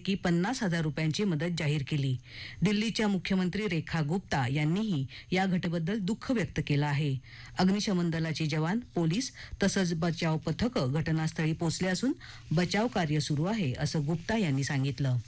त्यापैकी 50,000 रुपयांची मदत जाहीर केली. दिल्लीच्या मुख्यमंत्री रेखा गुप्ता यांनीही या घटनेबद्दल दुःख व्यक्त केलं आहे. अग्निशमन दलाचे जवान, पोलीस तसंच बचाव पथकं घटनास्थळी पोहोचले असून बचाव कार्य सुरू आहे, असं गुप्ता यांनी सांगितलं.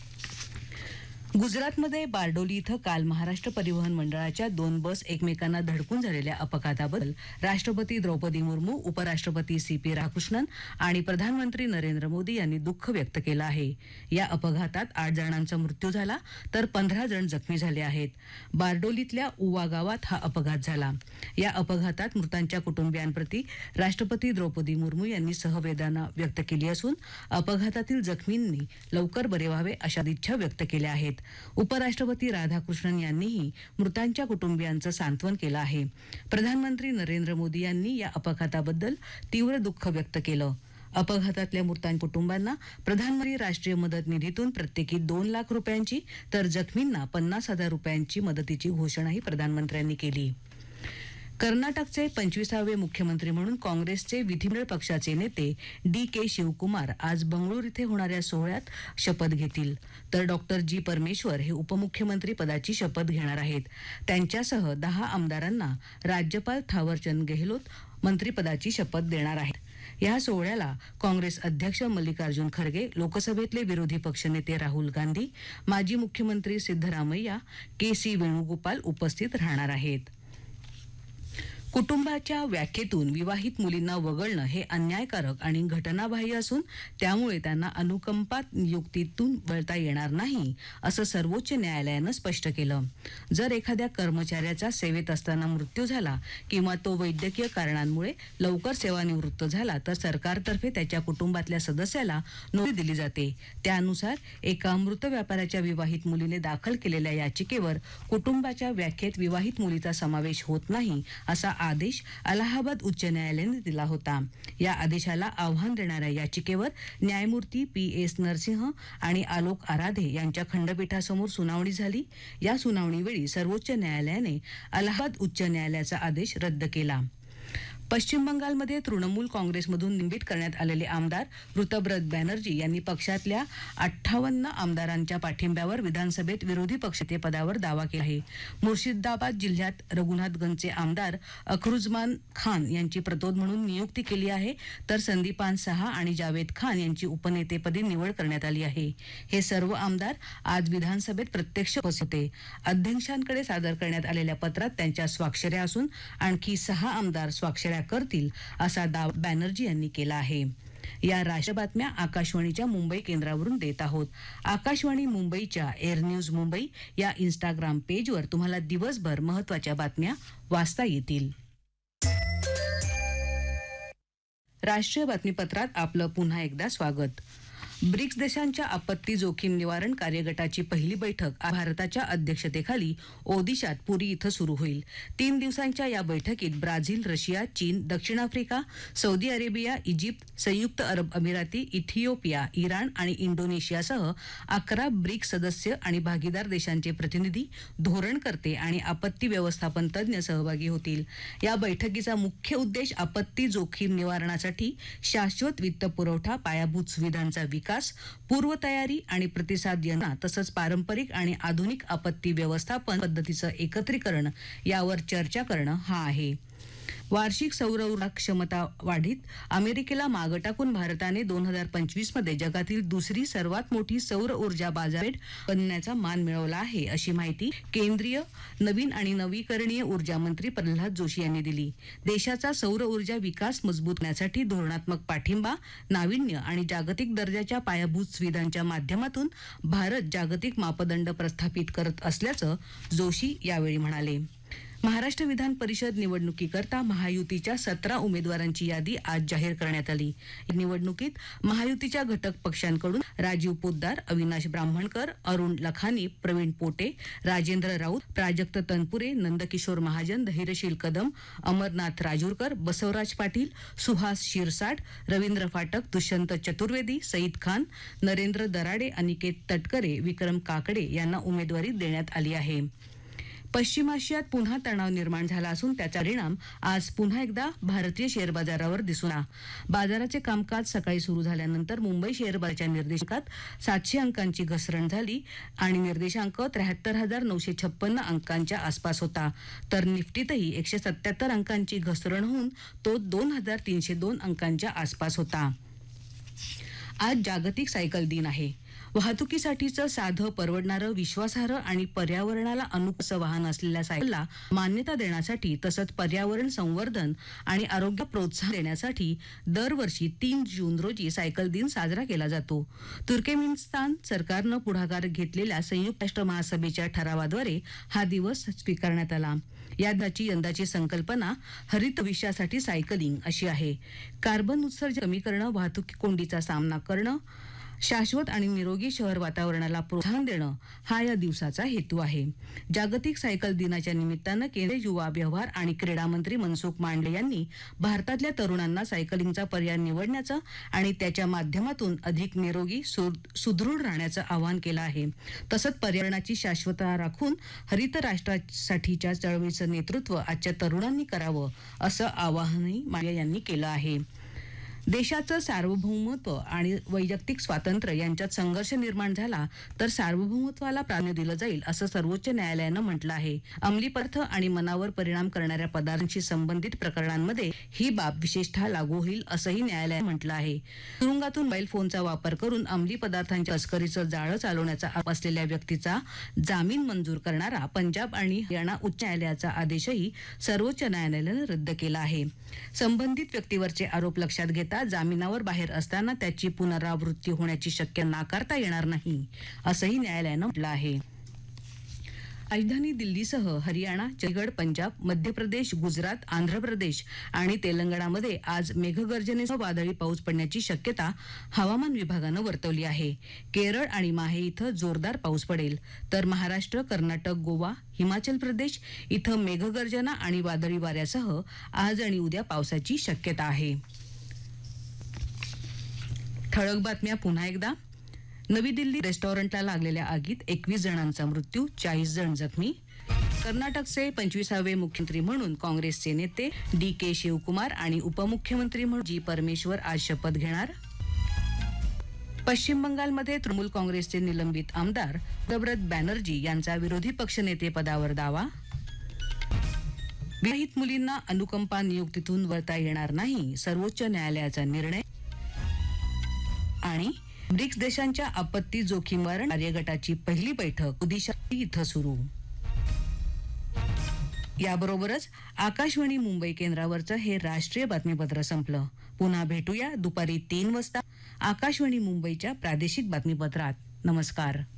गुजरातमध्ये बारडोली इथं काल महाराष्ट्र परिवहन मंडळाच्या 2 बस एकमेकांना धडकून झालेल्या अपघाताबद्दल राष्ट्रपती द्रौपदी मुर्मू, उपराष्ट्रपती CP राधाकृष्णन आणि प्रधानमंत्री नरेंद्र मोदी यांनी दुःख व्यक्त केलं आहे. या अपघातात 8 जणांचा मृत्यू झाला तर 15 जण जखमी झाले आहेत. बारडोलीतल्या उवा गावात हा अपघात झाला. या अपघातात मृतांच्या कुटुंबियांप्रती राष्ट्रपती द्रौपदी मुर्मू यांनी सहवेदना व्यक्त केली असून अपघातातील जखमींनी लवकर बरे व्हावे अशा इच्छा व्यक्त केल्या आहेत. उपराष्ट्रपती राधाकृष्णन यांनीही मृतांच्या कुटुंबियांचं सांत्वन केलं आहे. प्रधानमंत्री नरेंद्र मोदी यांनी या अपघाताबद्दल तीव्र दुःख व्यक्त केलं. अपघातातल्या मृतांच्या कुटुंबांना प्रधानमंत्री राष्ट्रीय मदत निधीतून प्रत्येकी 2 लाख रुपयांची तर जखमींना 50,000 रुपयांची मदतीची घोषणाही प्रधानमंत्र्यांनी केली. कर्नाटकचे 25वे मुख्यमंत्री म्हणून काँग्रेसचे विधिमंडळ पक्षाचे नेते DK शिवकुमार आज बंगळूर इथे होणाऱ्या सोहळ्यात शपथ घेतील, तर डॉक्टर G परमेश्वर हे उपमुख्यमंत्री पदाची शपथ घेणार आहेत. त्यांच्यासह 10 आमदारांना राज्यपाल थावरचंद गेहलोत मंत्रिपदाची शपथ देणार आहेत. या सोहळ्याला काँग्रेस अध्यक्ष मल्लिकार्जुन खरगे, लोकसभेतले विरोधी पक्षनेते राहुल गांधी, माजी मुख्यमंत्री सिद्धरामय्या, KC वेणुगोपाल उपस्थित राहणार आहेत. कुटुंबाच्या व्याख्येतून विवाहित मुलींना वगळणं हे अन्यायकारक आणि घटनाबाह्य असून त्यामुळे त्यांना अनुकंपात नियुक्तीतून वळता येणार नाही, असं सर्वोच्च न्यायालयानं स्पष्ट केलं. जर एखाद्या कर्मचाऱ्याचा सेवेत असताना मृत्यू झाला किंवा तो वैद्यकीय कारणांमुळे लवकर सेवानिवृत्त झाला तर सरकारतर्फे त्याच्या कुटुंबातल्या सदस्याला नोंद दिली जाते. त्यानुसार एका मृत व्यापाऱ्याच्या विवाहित मुलीने दाखल केलेल्या याचिकेवर कुटुंबाच्या व्याख्येत विवाहित मुलीचा समावेश होत नाही असा आदेश अलाहाबाद उच्च न्यायालयाने दिला होता. या आदेशाला आव्हान देणाऱ्या याचिकेवर न्यायमूर्ती PS नरसिंह आणि आलोक आराधे यांच्या खंडपीठासमोर सुनावणी झाली. या सुनावणीवेळी सर्वोच्च न्यायालयाने अलाहाबाद उच्च न्यायालयाचा आदेश रद्द केला. पश्चिम बंगालमध्ये तृणमूल काँग्रेसमधून निंबित करण्यात आलेले आमदार ऋतब्रत बॅनर्जी यांनी पक्षातल्या 58 आमदारांच्या पाठिंब्यावर विधानसभेत विरोधी पक्षनेतेपदावर दावा केला आहे. मुर्शिदाबाद जिल्ह्यात रघुनाथगंजचे आमदार अखरुज्जामान खान यांची प्रतोद म्हणून नियुक्ती केली आहे, तर संदीपान सहा आणि जावेद खान यांची उपनेतेपदी निवड करण्यात आली आहे. हे सर्व आमदार आज विधानसभेत प्रत्यक्ष उपस्थित होते. अध्यक्षांकडे सादर करण्यात आलेल्या पत्रात त्यांच्या स्वाक्षऱ्या असून आणखी 6 आमदार स्वाक्षऱ्या करतील असा दावा बॅनर्जी यांनी केला आहे. या राष्ट्रीय बातम्या आकाशवाणीच्या मुंबई केंद्रावरून देत आहोत. आकाशवाणी मुंबईच्या एअर न्यूज मुंबई या इंस्टाग्राम पेजवर तुम्हाला दिवसभर महत्त्वाच्या बातम्या वाचता येतील. राष्ट्रीय बातमीपत्रात आपलं पुन्हा एकदा स्वागत. ब्रिक्स देशांच्या आपत्ती जोखीम निवारण कार्यगटाची पहिली बैठक भारताच्या अध्यक्षतेखाली ओदिशात पुरी इथं सुरू होईल. 3 दिवसांच्या या बैठकीत ब्राझील, रशिया, चीन, दक्षिण आफ्रिका, सौदी अरेबिया, इजिप्त, संयुक्त अरब अमिराती, इथिओपिया, इराण आणि इंडोनेशियासह 11 ब्रिक्स सदस्य आणि भागीदार देशांचे प्रतिनिधी, धोरणकर्ते आणि आपत्ती व्यवस्थापन तज्ज्ञ सहभागी होतील. या बैठकीचा मुख्य उद्देश आपत्ती जोखीम निवारणासाठी शाश्वत वित्त पुरवठा, पायाभूत सुविधांचा विकास, पूर्वतयारी आणि प्रतिसाद यंत्रणा तसंच पारंपरिक आणि आधुनिक आपत्ती व्यवस्थापन पद्धतीचं एकत्रीकरण यावर चर्चा करणं हा आहे. वार्षिक सौर ऊर्जा क्षमता वाढीत अमेरिकेला मागे टाकून भारताने 2025 मध्ये जगातील दुसरी सर्वात मोठी सौर ऊर्जा बाजारपेठ बनण्याचा मान मिळवला आहे, अशी माहिती केंद्रीय नवीन आणि नवीकरणीय ऊर्जा मंत्री प्रल्हाद जोशी यांनी दिली. देशाचा सौर ऊर्जा विकास मजबूत करण्यासाठी धोरणात्मक पाठिंबा, नाविन्य आणि जागतिक दर्जाच्या पायाभूत सुविधांच्या माध्यमातून भारत जागतिक मापदंड प्रस्थापित करत असल्याचं जोशी यावेळी म्हणाले. महाराष्ट्र विधान परिषद निवडणुकीकरता महायुतीच्या 17 उमेदवारांची यादी आज जाहीर करण्यात आली. या निवडणुकीत महायुतीच्या घटक पक्षांकडून राजीव पोद्दार, अविनाश ब्राह्मणकर, अरुण लखानी, प्रवीण पोटे, राजेंद्र राऊत, प्राजक्त तनपुरे, नंदकिशोर महाजन, धैर्यशील कदम, अमरनाथ राजूरकर, बसवराज पाटील, सुहास शिरसाट, रवींद्र फाटक, दुष्यंत चतुर्वेदी, सईद खान, नरेंद्र दराडे, अनिकेत तटकरे, विक्रम काकडे यांना उमेदवारी देण्यात आली आहे. पश्चिम आशियात पुन्हा तणाव निर्माण झाला असून त्याचा परिणाम आज पुन्हा एकदा भारतीय शेअर बाजारावर दिसून आला. बाजाराचे कामकाज सकाळी सुरू झाल्यानंतर मुंबई शेअर बाजाराच्या निर्देशांकात 700 अंकांची घसरण झाली आणि निर्देशांक 73,956 अंकांच्या आसपास होता. तर निफ्टीतही 177 अंकांची घसरण होऊन तो 2,302 अंकांच्या आसपास होता. आज जागतिक सायकल दिन आहे. वाहतुकीसाठीचं साधं, परवडणारं, विश्वासार्ह आणि पर्यावरणाला अनुकूल वाहन असलेल्या सायकलला मान्यता देण्यासाठी तसंच पर्यावरण संवर्धन आणि आरोग्य प्रोत्साहन देण्यासाठी दरवर्षी 3 जून रोजी सायकल दिन साजरा केला जातो. तुर्कमेनिस्तान सरकारनं पुढाकार घेतलेल्या संयुक्त राष्ट्र महासभेच्या ठरावाद्वारे हा दिवस स्वीकारण्यात आला. या दिवसाची यंदाची संकल्पना हरित भविष्यासाठी सायकलिंग अशी आहे. कार्बन उत्सर्जन कमी करणं, वाहतूक कोंडीचा सामना करणं, शाश्वत आणि निरोगी शहर वातावरणाला प्रोत्साहन देणं हा या दिवसाचा हेतू आहे. जागतिक सायकल दिनाच्या निमित्तानं केंद्रीय युवा व्यवहार आणि क्रीडा मंत्री मनसुख मांडले यांनी भारतातल्या तरुणांना सायकलिंगचा पर्याय निवडण्याचं आणि त्याच्या माध्यमातून अधिक निरोगी, सुदृढ राहण्याचं आवाहन केलं आहे. तसंच पर्यावरणाची शाश्वतता राखून हरित राष्ट्रासाठीच्या चळवळीचं नेतृत्व आजच्या तरुणांनी करावं असं आवाहनही मांडले यांनी केलं आहे. देशाचं सार्वभौमत्व आणि वैयक्तिक स्वातंत्र्य यांच्यात संघर्ष निर्माण झाला तर सार्वभौमत्वाला प्राधान्य दिलं जाईल असं सर्वोच्च न्यायालयानं म्हटलं आहे. अंमली पदार्थ आणि मनावर परिणाम करणाऱ्या पदार्थांशी संबंधित प्रकरणांमध्ये ही बाब विशेषतः लागू होईल असंही न्यायालयानं म्हटलं आहे. तुरुंगातून मोबाईल फोनचा वापर करून अंमली पदार्थांच्या तस्करीचं जाळं चालवण्याचा आरोप असलेल्या व्यक्तीचा जामीन मंजूर करणारा पंजाब आणि हरियाणा उच्च न्यायालयाचा आदेशही सर्वोच्च न्यायालयानं रद्द केला आहे. संबंधित व्यक्तीवरचे आरोप लक्षात घेता जामिनावर बाहेर असताना त्याची पुनरावृत्ती होण्याची शक्यता नाकारता येणार नाही असंही न्यायालयानं म्हटलं आहे. राजधानी दिल्लीसह हरियाणा, चंदीगड, पंजाब, मध्य प्रदेश, गुजरात, आंध्र प्रदेश आणि तेलंगणामध्ये आज मेघगर्जनेसह वादळी पाऊस पडण्याची शक्यता हवामान विभागानं वर्तवली आहे. केरळ आणि माहे इथं जोरदार पाऊस पडेल तर महाराष्ट्र, कर्नाटक, गोवा, हिमाचल प्रदेश इथं मेघगर्जना आणि वादळी वाऱ्यासह आज आणि उद्या पावसाची शक्यता आहे. ठळक बातम्या पुन्हा एकदा. नवी दिल्ली रेस्टॉरंटला लागलेल्या आगीत 21 जणांचा मृत्यू, 40 जण जखमी. कर्नाटकचे 25वे मुख्यमंत्री म्हणून काँग्रेसचे नेते DK शिवकुमार आणि उपमुख्यमंत्री म्हणून जी परमेश्वर आज शपथ घेणार. पश्चिम बंगालमध्ये तृणमूल काँग्रेसचे निलंबित आमदार ममता बॅनर्जी यांचा विरोधी पक्षनेते पदावर दावा. विवाहित मुलींना अनुकंपा नियुक्तीतून वळता येणार नाही, सर्वोच्च न्यायालयाचा निर्णय. आणि ब्रिक्स देशांच्या आपत्ती जोखीम निवारण कार्यगटाची पहिली बैठक ओदिशा इथं सुरू. याबरोबरच आकाशवाणी मुंबई केंद्रावरचं हे राष्ट्रीय बातमीपत्र संपलं. पुन्हा भेटूया दुपारी 3 वाजता आकाशवाणी मुंबईच्या प्रादेशिक बातमीपत्रात. नमस्कार.